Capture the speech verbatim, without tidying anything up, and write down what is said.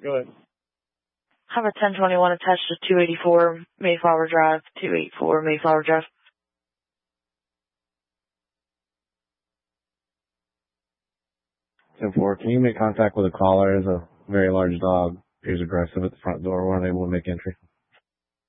Go ahead. Have a ten twenty-one attached to two eighty-four Mayflower Drive, two eighty-four Mayflower Drive. ten four, can you make contact with a caller? There's a very large dog. He's aggressive at the front door. We're unable to make entry.